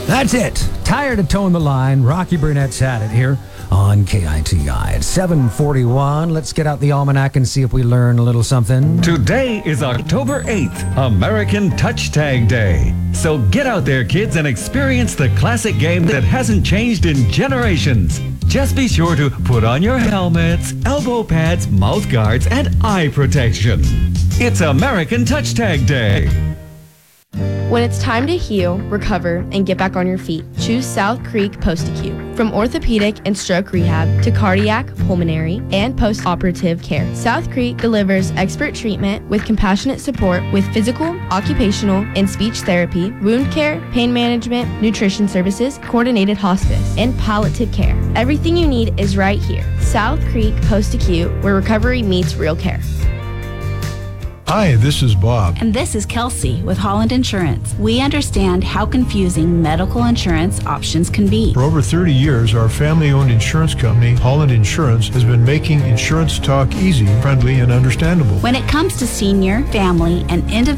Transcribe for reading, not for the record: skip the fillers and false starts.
That's it. Tired of towing the line. Rocky Burnett's had it here on KITI. It's 7:41. Let's get out the almanac and see if we learn a little something. Today is October 8th, American Touch Tag Day. So get out there, kids, and experience the classic game that hasn't changed in generations. Just be sure to put on your helmets, elbow pads, mouth guards, and eye protection. It's American Touch Tag Day. When it's time to heal, recover, and get back on your feet, choose South Creek Post-Acute. From orthopedic and stroke rehab to cardiac, pulmonary, and post-operative care, South Creek delivers expert treatment with compassionate support with physical, occupational, and speech therapy, wound care, pain management, nutrition services, coordinated hospice, and palliative care. Everything you need is right here. South Creek Post-Acute, where recovery meets real care. Hi, this is Bob. And this is Kelsey with Holland Insurance. We understand how confusing medical insurance options can be. For over 30 years, our family-owned insurance company, Holland Insurance, has been making insurance talk easy, friendly, and understandable. When it comes to senior, family, and individual